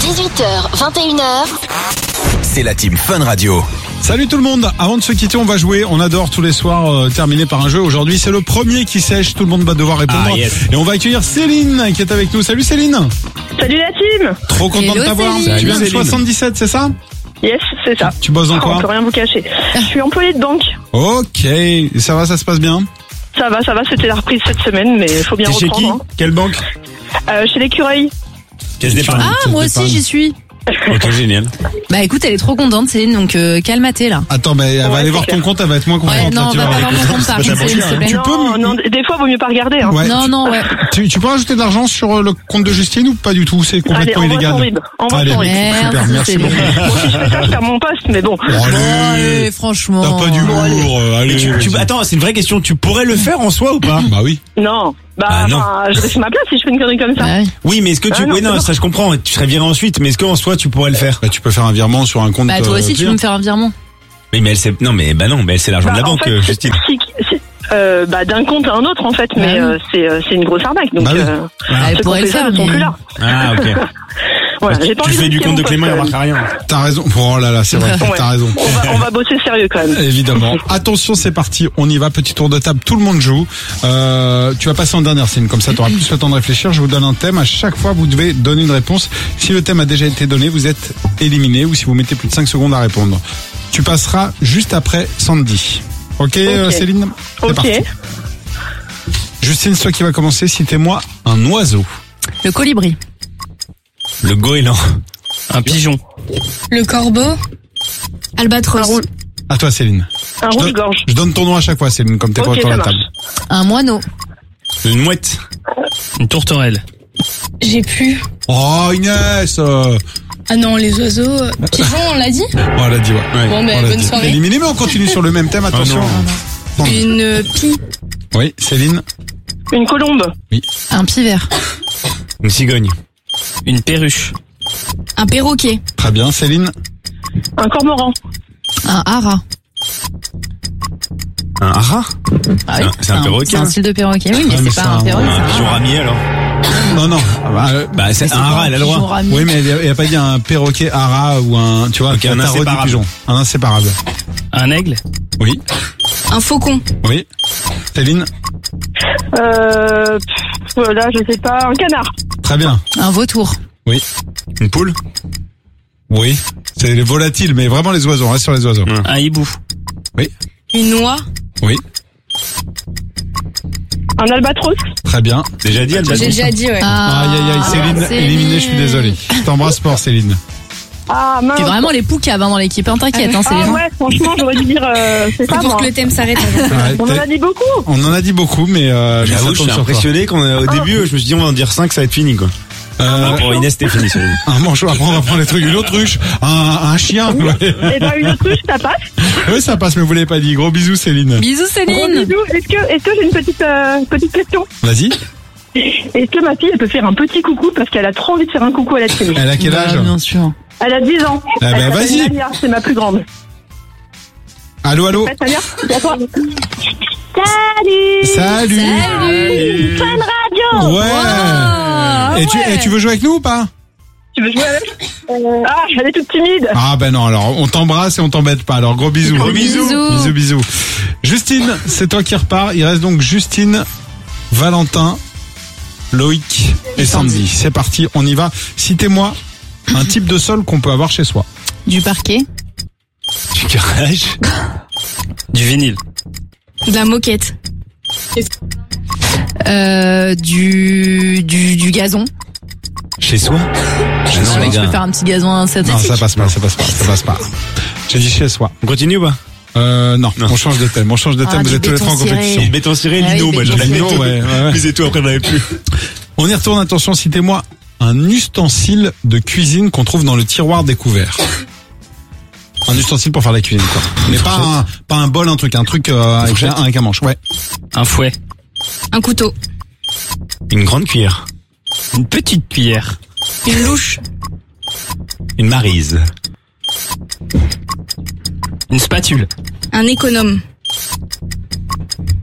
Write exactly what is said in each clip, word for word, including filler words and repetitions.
dix-huit heures, vingt et une heures, c'est la team Fun Radio. Salut tout le monde, avant de se quitter on va jouer, on adore tous les soirs euh, terminer par un jeu. Aujourd'hui c'est le premier qui sèche, tout le monde va devoir répondre. Ah, yes. Et on va accueillir Céline qui est avec nous. Salut Céline. Salut la team. Trop content Hello, de t'avoir. Céline. Tu viens de Salut, soixante-dix-sept, c'est ça? Yes, c'est ça. Tu bosses dans Oh, quoi? on peut rien vous cacher. Je suis employée de banque. Ok, et ça va, ça se passe bien? Ça va, ça va, c'était la reprise cette semaine, mais il faut bien T'es chez qui? reprendre. Quelle banque? Hein. Euh, chez l'écureuil. Caisse d'épargne. Ah, moi aussi j'y suis. Ok, génial. Bah écoute, elle est trop contente Céline, donc euh, calme-toi là. Attends, mais elle va Ouais, aller c'est voir clair. ton compte, elle va être moins contente. Ouais, là, non, tu va vas pas voir. voir mon compte par C'est pas contre, ta Céline, s'il te plaît. Tu non, peux me- non, des fois, vaut mieux pas regarder. Hein. Ouais. Non, non, ouais. Tu, tu peux rajouter de l'argent sur le compte de Justine ou pas du tout? C'est Allez, complètement envoie illégal. ton rib. Envoie Allez, ton rib. super, Merci, merci Céline. beaucoup. Bon, si je fais ça, je perds mon poste, mais bon. Bon, allez, Allez, franchement. t'as pas d'humour, euh, allez. Mais tu, tu- vas-y. attends, c'est une vraie question. Tu pourrais le faire en soi ou pas? Bah oui. Non. Bah, Ah, non. enfin, je laisse ma place si je fais une connerie comme ça. Ah oui. Oui, mais est-ce que tu, Ah, non, oui, non, c'est ça je comprends. Tu serais viré ensuite, mais est-ce qu'en soi tu pourrais le faire? Bah tu peux faire un virement sur un compte. Bah toi euh, aussi tu clear. veux me faire un virement. Oui, mais elle c'est, non, mais bah non, mais elle c'est l'argent Bah, de la en banque, fait, euh, c'est- Justine. si- si- euh, bah, d'un compte à un autre, en fait, mais Ah oui. euh, c'est euh, c'est une grosse arnaque. Donc, Bah oui. euh, Elle ceux pourrait qui le ont fait ça faire, ne sont mais- plus là. Ah, ok. Voilà, j'ai pas Tu envie de fais du risquer compte de mon Clément, il poste, remarquera rien. T'as raison. Oh là là, c'est vrai. Ouais. T'as raison. On va, on va bosser sérieux quand même. Évidemment. Attention, c'est parti. On y va. Petit tour de table. Tout le monde joue. Euh, tu vas passer en dernière scène. Comme ça, tu auras plus le temps de réfléchir. Je vous donne un thème. À chaque fois, vous devez donner une réponse. Si le thème a déjà été donné, vous êtes éliminé. Ou si vous mettez plus de cinq secondes à répondre. Tu passeras juste après Sandy. Ok, euh, Céline? C'est Ok. parti. Justine, c'est toi qui va commencer. Citez-moi un oiseau. Le colibri. Le goéland. Un pigeon. Le corbeau. Un Albatros. roule- À toi, Céline. un Je donne, rouge-gorge. je donne ton nom à chaque fois, Céline, comme t'es pas Ok, autour de ça la table. Un moineau. Une mouette. Une tourterelle. J'ai plus. Oh, Inès! euh, Ah non, les oiseaux. euh, Pigeon, on l'a dit? Oh, elle a dit, ouais. Ouais. Bon, On ben, l'a bonne dit. soirée. Éliminé, mais on continue sur le même thème, attention. non. Une euh, pie. Oui, Céline. Une colombe. Un pivert. Une cigogne. Une perruche. Un perroquet. Très bien, Céline. Un cormoran. Un hara. Un hara. Ah C'est un- c'est un perroquet, C'est un hein. style de perroquet, oui, mais Ah, mais c'est c'est pas un- un perroquet. Un c'est pigeon hara. ramier alors. Non, non. Ah bah, euh, Bah, c'est Mais un hara, elle a le pigeon droit. ramier. oui, mais elle n'a pas dit un perroquet hara ou un, tu vois, Ok, un tarot du inséparable. pigeon. Un inséparable. Un aigle. Oui, Un faucon. oui. Céline. Euh, pff, là, je sais pas. Un canard. Très bien. Un vautour. Oui. Une poule. Oui. C'est les volatiles, mais vraiment les oiseaux. On reste sur les oiseaux. Ouais. Un hibou. Une oie. Oui. Un albatros. Très bien. Déjà dit, elle J'ai déjà dit, ouais. Ah, Aïe, aïe, aïe. Céline, éliminée, je suis désolé. Je t'embrasse fort, Céline. Ah, mince. C'est vraiment les poucaves hein, dans l'équipe, hein, t'inquiète, hein, c'est les Ah gens. ouais, franchement, j'aurais dû dire, euh, c'est C'est ça, pour moi. que le thème s'arrête. Ouais, On en t'as- a dit beaucoup. on en a dit beaucoup, mais euh, mais ça J'avoue, tombe je suis sur toi. impressionné qu'on a- au début, je me suis dit, on va en dire cinq, ça va être fini, quoi. Euh, Non, pour Inès, c'était fini, Céline. un manchot, après on va prendre les trucs. Une autruche, un, un chien. Ouais. Et ben, une autruche, ça passe. Oui, ça passe, mais vous l'avez pas dit. Gros bisous, Céline. Bisous Gros Céline. bisous. Est-ce que, est-ce que j'ai une petite, euh, petite question? Vas-y. Est-ce que ma fille, elle peut faire un petit coucou parce qu'elle a trop envie de faire un coucou à la télé? Elle a quel âge? Bah, bien sûr. Elle a dix ans. Ah ben, Elle s'appelle vas-y. Nadia, c'est ma plus grande. Allô, allô. Faites, Nadia, c'est à toi. Salut. Salut. Salut. Fun Radio. Ouais. Ah, et, tu, ouais. et tu veux jouer avec nous ou pas? Tu veux jouer avec? Euh, Ah, elle est toute timide. Ah ben non, alors on t'embrasse et on t'embête pas. Alors gros bisous. Gros bisous. Bisous, bisous. Justine, c'est toi qui repars. Il reste donc Justine, Valentin, Loïc et Sandy. C'est parti, on y va. Citez-moi un type de sol qu'on peut avoir chez soi. Du parquet. Du garage. Du vinyle. De la moquette. Euh, du, du, du gazon. Chez soi. Chez Ah soi, oui, les tu peux gars. faire un petit gazon Non, synthétique. ça passe pas, ça passe pas, ça passe pas. J'ai dit chez soi. On continue ou pas? Euh, non, Non. on change de thème, on change de Ah, thème. Vous du êtes tous les trois en béton ciré. compétition. Béton ciré, Ah oui, lino, moi, béton je ciré. l'ai Lino, ouais, ouais, ouais. Mais c'est tout, après, on n'avait plus. On y retourne, attention, citez-moi un ustensile de cuisine qu'on trouve dans le tiroir découvert. Un ustensile pour faire la cuisine, quoi. Mais pas un, pas un bol, un truc, un truc euh, avec, un, avec un manche, ouais. Un fouet. Un couteau. Une grande cuillère. Une petite cuillère. Une louche. Une maryse. Une spatule. Un économe.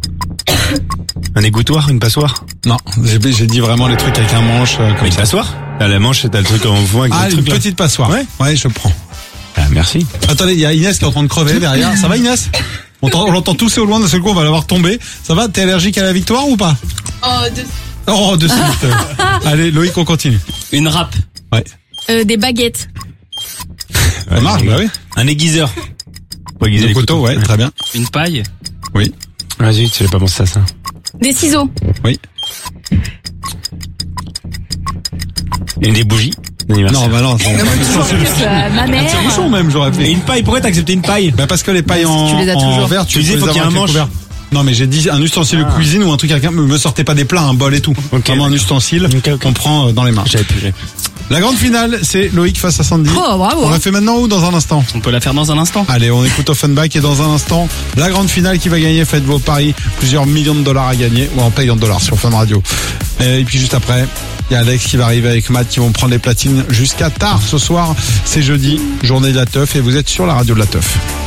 Un égouttoir, une passoire. Non, j'ai j'ai dit vraiment les trucs avec un manche. euh, comme Une ça. passoire? T'as la manche et t'as le truc en fond avec Ah, le une truc là. petite passoire. Ouais. Ouais, je prends. Ah, merci. Attendez, il y a Inès qui est en train de crever derrière. Ça va, Inès? On, t'en- on l'entend tousser au loin, d'un seul coup, on va l'avoir tombé. Ça va? T'es allergique à la victoire ou pas? Oh, de... Oh, de suite. Allez, Loïc, on continue. Une râpe. Ouais. euh, des baguettes. Ça marche, bah oui. Un aiguiseur. Pour aiguiser Le les couteau, ouais, très bien. Une paille. Oui, Vas-y, tu n'as pas pensé à ça. Des ciseaux. oui. Et des bougies. Non, d'anniversaire. bah non. c'est- Euh, ma mère. C'est bouchon même, j'aurais Et fait. une paille, pourquoi t'as accepté une paille? Bah parce que les pailles Bah, si en, tu les as en toujours. verre, tu Tu disais, peux faut les qu'il y ait avoir un avec le manche. couvert. Non, mais j'ai dit un ustensile de cuisine ou un truc, quelqu'un me sortait pas des plats, un bol et tout. Ok, Vraiment un d'accord. ustensile Ok, ok. qu'on prend euh, dans les mains. J'avais plus, j'avais plus. La grande finale, c'est Loïc face à Sandy. Oh, bravo. On la fait maintenant ou dans un instant? On peut la faire dans un instant. Allez, on écoute Offenbach et dans un instant, la grande finale qui va gagner, faites vos paris, plusieurs millions de dollars à gagner, ou en payant de dollars sur Fun Radio. Et puis juste après, il y a Alex qui va arriver avec Matt qui vont prendre les platines jusqu'à tard ce soir. C'est jeudi, journée de la teuf et vous êtes sur la radio de la teuf.